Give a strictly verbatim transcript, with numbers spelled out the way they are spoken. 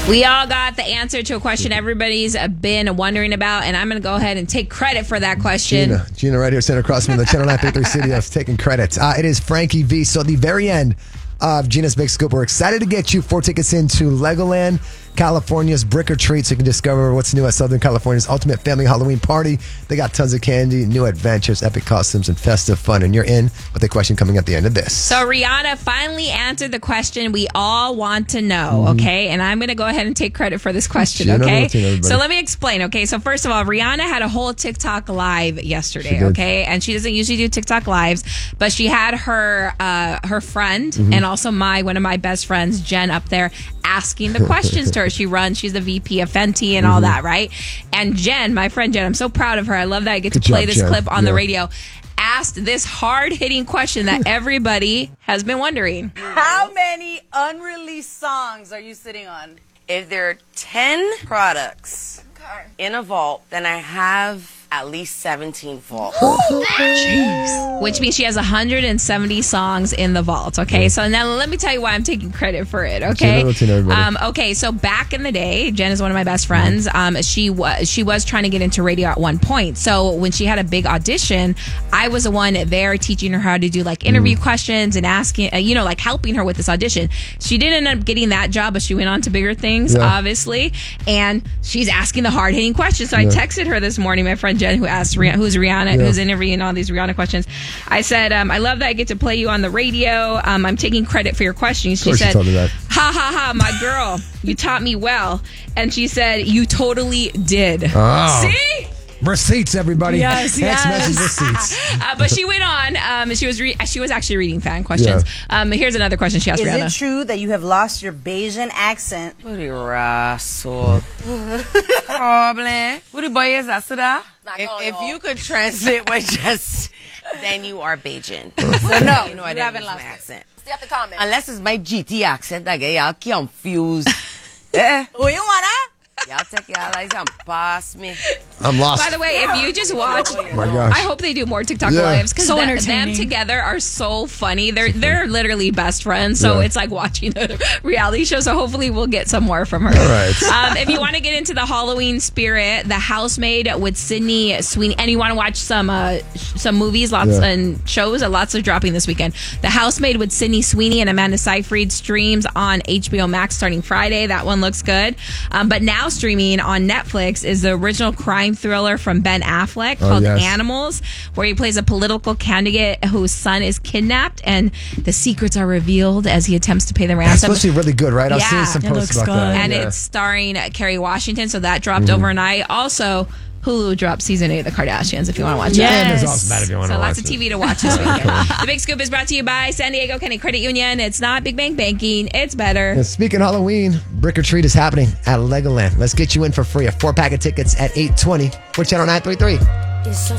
We all got the answer to a question everybody's been wondering about, and I'm going to go ahead and take credit for that question. Gina, Gina right here sitting across from the Channel nine thirty-three studios taking credit. Uh, it is Frankie V. So at the very end of Gina's Big Scoop, we're excited to get you four tickets into Legoland, California's Brick or Treat, so you can discover what's new at Southern California's ultimate family Halloween party. They got tons of candy, new adventures, epic costumes, and festive fun. And you're in with the question coming at the end of this. So Rihanna finally answered the question we all want to know, mm-hmm. okay? And I'm going to go ahead and take credit for this question, Gina, okay? So let me explain, okay? So first of all, Rihanna had a whole TikTok live yesterday, okay? And she doesn't usually do TikTok lives, but she had her uh, her friend mm-hmm. and also my one of my best friends, Jen, up there asking the questions to her. She runs, she's the V P of Fenty and mm-hmm. all that, right? And Jen, my friend Jen, I'm so proud of her. I love that I get Good to play job, this Jen. clip on yeah. the radio. Asked this hard-hitting question that everybody has been wondering. How many unreleased songs are you sitting on? If there are ten products okay. in a vault, then I have at least seventeen vaults. Jeez. Which means she has one hundred seventy songs in the vault, okay? Yeah. So now let me tell you why I'm taking credit for it, okay? Um, okay, so back in the day, Jen is one of my best friends. Um, she was she was trying to get into radio at one point. So when she had a big audition, I was the one there teaching her how to do like interview mm. questions and asking, uh, you know, like helping her with this audition. She didn't end up getting that job, but she went on to bigger things, yeah. obviously. And she's asking the hard-hitting questions. So yeah. I texted her this morning, my friend Jen, who asked Rihanna, who's Rihanna, yeah. who's interviewing all these Rihanna questions. I said, um, I love that I get to play you on the radio. Um, I'm taking credit for your questions. She said, ha ha ha, my girl, you taught me well. And she said, you totally did. Oh. See? Receipts, everybody. Yes, Text yes. message receipts. uh, but she went on. Um, she was re- she was actually reading fan questions. Yeah. Um, here's another question she asked Is Rihanna. Is it true that you have lost your Bayesian accent? What a rascal. Problem. What the boy is that? If, if you could translate what just, then you are Bajan. So no, you know you haven't lost accent. Stay up the comment. Unless it's my G T accent, I get y'all confused. eh? Who you wanna? Y'all take y'all eyes and pass me. I'm lost. By the way, if you just watch, oh my gosh. I hope they do more TikTok yeah. lives because so them, entertaining. them together are so funny. They're they're literally best friends, so yeah. it's like watching a reality show. So hopefully we'll get some more from her. All right. Um, if you want to get into the Halloween spirit, The Housemaid with Sydney Sweeney, and you want to watch some uh, some movies, lots yeah. and shows, and lots are dropping this weekend. The Housemaid with Sydney Sweeney and Amanda Seyfried streams on H B O Max starting Friday. That one looks good. Um, but now streaming on Netflix is the original crime thriller from Ben Affleck oh, called yes. Animals, where he plays a political candidate whose son is kidnapped, and the secrets are revealed as he attempts to pay the ransom. That's supposed to be really good, right? I've Yeah. seen some It posts looks about good. that. And yeah. it's starring Kerry Washington, so that dropped mm-hmm. overnight. Also, Hulu dropped season eight of The Kardashians if you want to watch Yes. it. And there's also that if you want So to watch lots it. of T V to watch this weekend. The Big Scoop is brought to you by San Diego County Credit Union. It's not Big Bang Banking. It's better. And speaking of Halloween, Brick or Treat is happening at Legoland. Let's get you in for free. A four pack of tickets at eight twenty for Channel nine thirty-three.